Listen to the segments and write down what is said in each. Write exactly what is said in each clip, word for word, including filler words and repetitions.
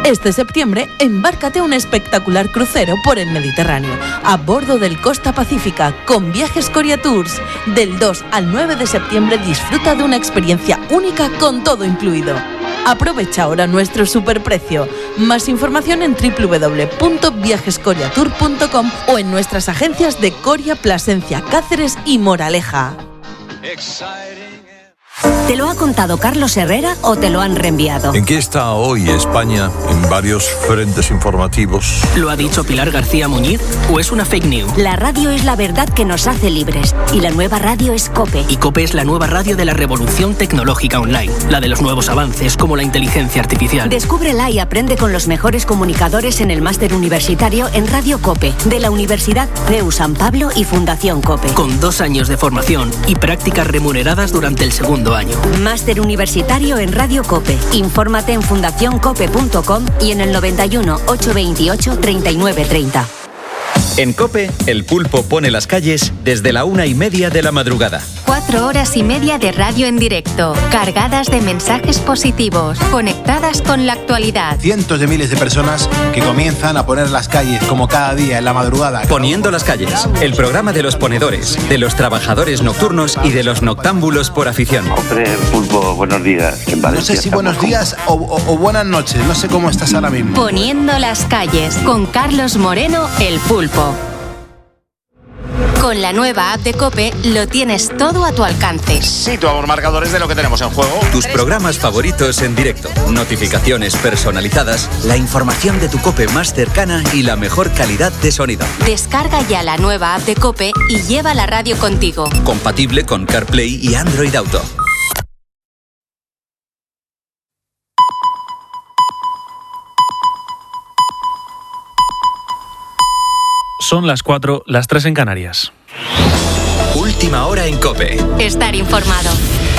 Este septiembre, embárcate a un espectacular crucero por el Mediterráneo, a bordo del Costa Pacífica, con Viajes Coria Tours. Del dos al nueve de septiembre disfruta de una experiencia única con todo incluido. Aprovecha ahora nuestro superprecio. Más información en doble u doble u doble u punto viajes coria tour punto com o en nuestras agencias de Coria, Plasencia, Cáceres y Moraleja. ¿Te lo ha contado Carlos Herrera o te lo han reenviado? ¿En qué está hoy España en varios frentes informativos? ¿Lo ha dicho Pilar García Muñiz o es una fake news? La radio es la verdad que nos hace libres y la nueva radio es COPE. Y COPE es la nueva radio de la revolución tecnológica online, la de los nuevos avances como la inteligencia artificial. Descúbrela y aprende con los mejores comunicadores en el máster universitario en Radio COPE, de la Universidad C E U San Pablo y Fundación COPE. Con dos años de formación y prácticas remuneradas durante el segundo año. Máster universitario en Radio COPE. Infórmate en fundación cope punto com y en el noventa y uno, ochocientos veintiocho, treinta y nueve treinta. En COPE, el pulpo pone las calles desde la una y media de la madrugada. Cuatro horas y media de radio en directo, cargadas de mensajes positivos, conectadas con la actualidad. Cientos de miles de personas que comienzan a poner las calles como cada día en la madrugada. Poniendo las calles, el programa de los ponedores, de los trabajadores nocturnos y de los noctámbulos por afición. Hombre, pulpo, buenos días. En Valencia, no sé si buenos días o, o, o buenas noches, no sé cómo estás ahora mismo. Poniendo las calles, con Carlos Moreno, el pulpo. Con la nueva app de COPE lo tienes todo a tu alcance. Situamos marcadores de lo que tenemos en juego. Tus programas favoritos en directo, notificaciones personalizadas, la información de tu COPE más cercana y la mejor calidad de sonido. Descarga ya la nueva app de COPE y lleva la radio contigo. Compatible con CarPlay y Android Auto. Son las cuatro, las tres en Canarias. Última hora en COPE. Estar informado.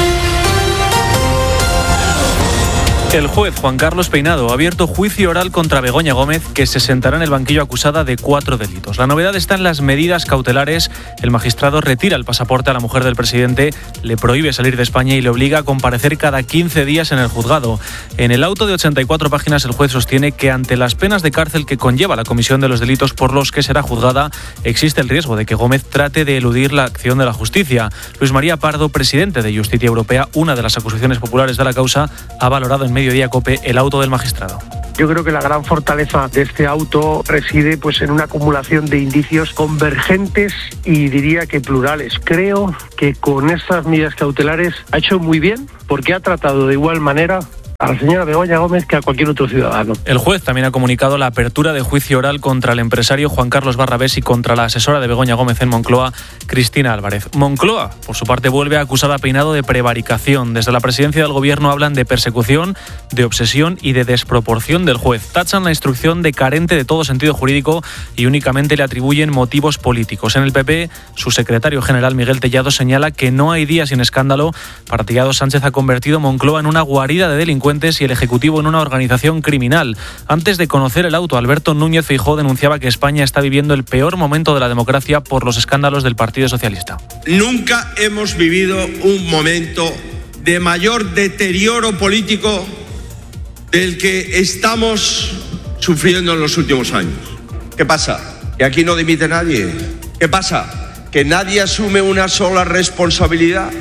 El juez Juan Carlos Peinado ha abierto juicio oral contra Begoña Gómez, que se sentará en el banquillo acusada de cuatro delitos. La novedad está en las medidas cautelares. El magistrado retira el pasaporte a la mujer del presidente, le prohíbe salir de España y le obliga a comparecer cada quince días en el juzgado. En el auto de ochenta y cuatro páginas, el juez sostiene que ante las penas de cárcel que conlleva la comisión de los delitos por los que será juzgada, existe el riesgo de que Gómez trate de eludir la acción de la justicia. Luis María Pardo, presidente de Justicia Europea, una de las acusaciones populares de la causa, ha valorado en Mediodía COPE el auto del magistrado. Yo creo que la gran fortaleza de este auto reside pues en una acumulación de indicios convergentes y diría que plurales. Creo que con estas medidas cautelares ha hecho muy bien porque ha tratado de igual manera a la señora Begoña Gómez que a cualquier otro ciudadano. El juez también ha comunicado la apertura de juicio oral contra el empresario Juan Carlos Barrabés y contra la asesora de Begoña Gómez en Moncloa, Cristina Álvarez. Moncloa, por su parte, vuelve a acusar a Peinado de prevaricación. Desde la presidencia del gobierno hablan de persecución, de obsesión y de desproporción del juez. Tachan la instrucción de carente de todo sentido jurídico y únicamente le atribuyen motivos políticos. En el P P, su secretario general Miguel Tellado señala que no hay día sin escándalo. Para Tellado, Sánchez ha convertido Moncloa en una guarida de delincuentes y el Ejecutivo en una organización criminal. Antes de conocer el auto, Alberto Núñez Feijóo denunciaba que España está viviendo el peor momento de la democracia por los escándalos del Partido Socialista. Nunca hemos vivido un momento de mayor deterioro político del que estamos sufriendo en los últimos años. ¿Qué pasa? ¿Que aquí no dimite nadie? ¿Qué pasa? ¿Que nadie asume una sola responsabilidad?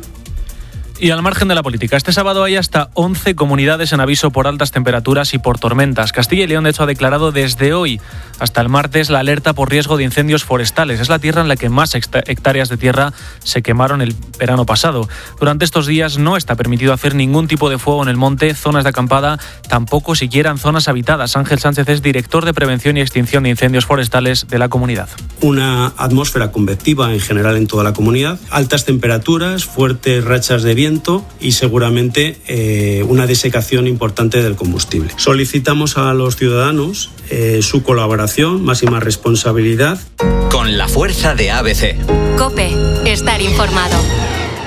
Y al margen de la política, este sábado hay hasta once comunidades en aviso por altas temperaturas y por tormentas. Castilla y León, de hecho, ha declarado desde hoy hasta el martes la alerta por riesgo de incendios forestales. Es la tierra en la que más hectáreas de tierra se quemaron el verano pasado. Durante estos días no está permitido hacer ningún tipo de fuego en el monte, zonas de acampada, tampoco siquiera en zonas habitadas. Ángel Sánchez es director de Prevención y Extinción de Incendios Forestales de la comunidad. Una atmósfera convectiva en general en toda la comunidad, altas temperaturas, fuertes rachas de viento y seguramente eh, una desecación importante del combustible. Solicitamos a los ciudadanos eh, su colaboración, máxima responsabilidad. Con la fuerza de A B C. COPE, estar informado.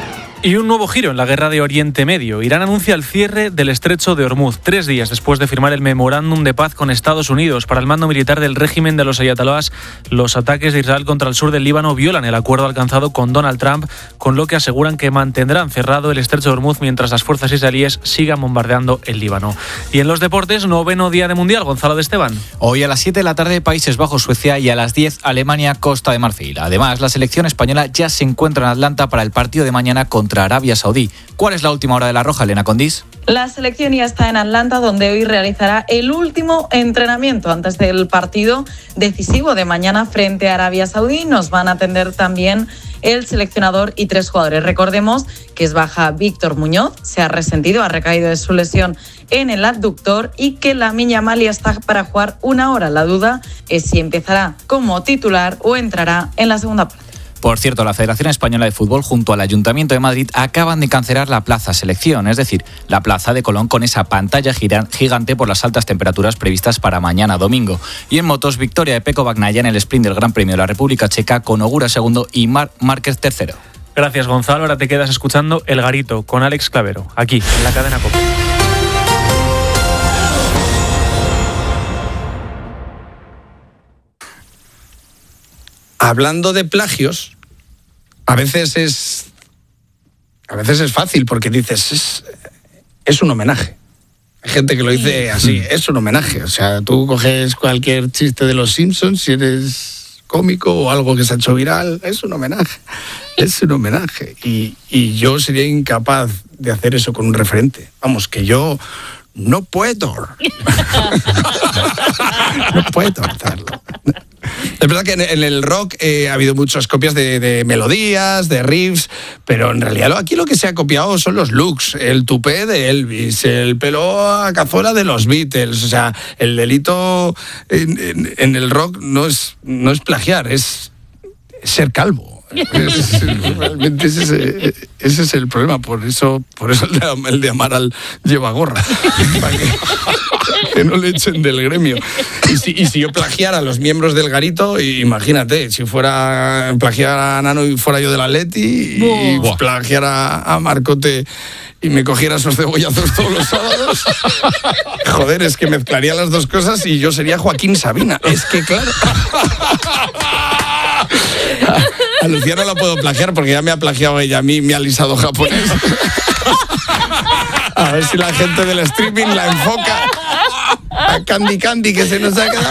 Y un nuevo giro en la guerra de Oriente Medio. Irán anuncia el cierre del estrecho de Hormuz, tres días después de firmar el memorándum de paz con Estados Unidos. Para el mando militar del régimen de los ayatolás, los ataques de Israel contra el sur del Líbano violan el acuerdo alcanzado con Donald Trump, con lo que aseguran que mantendrán cerrado el estrecho de Hormuz mientras las fuerzas israelíes sigan bombardeando el Líbano. Y en los deportes, noveno día de Mundial, Gonzalo de Esteban. Hoy a las siete de la tarde, Países Bajos, Suecia, y a las diez, Alemania, Costa de Marfil. Además, la selección española ya se encuentra en Atlanta para el partido de mañana contra Arabia Saudí. ¿Cuál es la última hora de la Roja, Elena Condís? La selección ya está en Atlanta, donde hoy realizará el último entrenamiento antes del partido decisivo de mañana frente a Arabia Saudí. Nos van a atender también el seleccionador y tres jugadores. Recordemos que es baja Víctor Muñoz, se ha resentido, ha recaído de su lesión en el abductor, y que Lamine Yamal está para jugar una hora. La duda es si empezará como titular o entrará en la segunda parte. Por cierto, la Federación Española de Fútbol junto al Ayuntamiento de Madrid acaban de cancelar la Plaza Selección, es decir, la Plaza de Colón, con esa pantalla gigante por las altas temperaturas previstas para mañana domingo. Y en motos, victoria de Pecco Bagnaia en el sprint del Gran Premio de la República Checa, con Ogura segundo y Marc Márquez tercero. Gracias, Gonzalo. Ahora te quedas escuchando El Garito con Alex Clavero, aquí en la cadena COPE. Hablando de plagios, a veces es a veces es fácil porque dices, es, es un homenaje. Hay gente que lo dice así, es un homenaje. O sea, tú coges cualquier chiste de los Simpsons, si eres cómico o algo que se ha hecho viral, es un homenaje. Es un homenaje. Y, y yo sería incapaz de hacer eso con un referente. Vamos, que yo no puedo. No puedo hacerlo. Es verdad que en el rock eh, ha habido muchas copias de, de melodías, de riffs, pero en realidad aquí lo que se ha copiado son los looks, el tupé de Elvis, el pelo a cazuela de los Beatles. O sea, el delito en, en, en el rock no es, no es plagiar, es, es ser calvo. Es, realmente ese es, ese es el problema. Por eso, por eso el de, el de Amaral lleva gorra, para que, que no le echen del gremio. Y si, y si yo plagiara a los miembros del Garito, imagínate, si fuera plagiar a Nano y fuera yo del Atleti, y Buah. plagiara a Marcote y me cogiera esos cebollazos todos los sábados, joder, es que mezclaría las dos cosas y yo sería Joaquín Sabina. Es que claro. A Lucía no la puedo plagiar porque ya me ha plagiado ella a mí, me ha alisado japonés. A ver si la gente del streaming la enfoca a Candy Candy, que se nos ha quedado.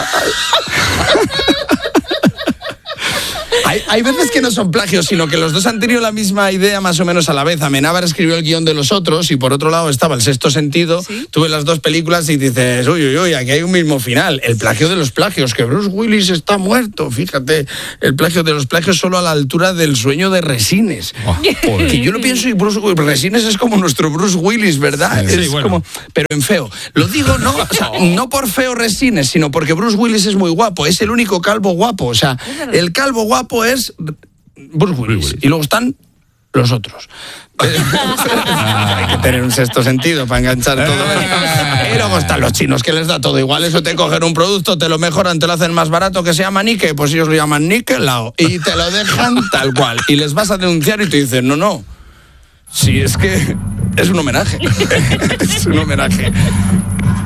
Hay, hay veces que no son plagios, sino que los dos han tenido la misma idea más o menos a la vez. Amenábar escribió el guión de los otros y por otro lado estaba El Sexto Sentido. ¿Sí? Tuve las dos películas y dices, uy, uy, uy, aquí hay un mismo final. El plagio de los plagios, que Bruce Willis está muerto, fíjate. El plagio de los plagios solo a la altura del Sueño de Resines. Oh, que yo lo pienso y Bruce Resines es como nuestro Bruce Willis, ¿verdad? Sí, es sí, bueno. como, pero en feo. Lo digo no, o sea, no por feo Resines, sino porque Bruce Willis es muy guapo. Es el único calvo guapo. O sea, el calvo guapo es Bruce Willis y luego están los otros. Hay que tener un sexto sentido para enganchar todo. Y luego están los chinos, que les da todo igual. Eso te cogen un producto, te lo mejoran, te lo hacen más barato, que se llama Nike, pues ellos lo llaman Nikelao y te lo dejan tal cual. Y les vas a denunciar y te dicen, no, no, si es que es un homenaje. Es un homenaje.